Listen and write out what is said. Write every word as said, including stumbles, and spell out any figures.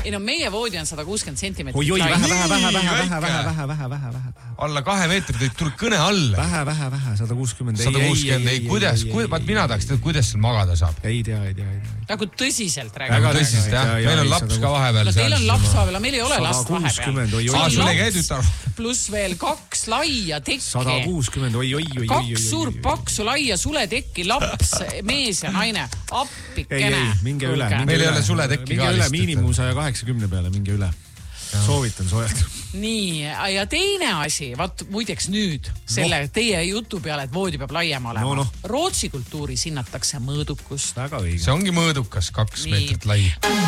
Ei no meie voodi on sada kuuskümmend sentimeetrit. Oi, oi, vähe, vähe, vähe, vähe, vähe, vähe, vähe, vähe, vähe. Alla kahe meetrit, et tuleb kõne alla. Vähe, vähe, vähe, sada kuuskümmend. sada kuuskümmend, ei, kuidas, mina tahaks teada, kuidas seal magada saab. Ei tea, ei tea, ei tea. Nagu tõsiselt räägime. Väga tõsiselt, jah. Meil on laps ka vahepeal. No teil on laps vahepeal, meil ei ole last vahepeal. Pluss veel kaks laia tekki. sada kuuskümmend, oi, oi, oi. Kaks suurt paksu laia suletekki, laps, mees ja naine. Appikene. Ei, ei, minge üle. Meil ei ole suletekki ka. Minge üle miinimum sada kaheksakümne peale, minge üle. Soovitan soojalt. Nii, ja teine asi, vaat muideks nüüd, selle no. teie jutu peale, et voodi peab laiem olema. No, no. Rootsi kultuuris hinnatakse mõõdukust. Väga õige. See ongi mõõdukas, kaks Nii. meetrit lai.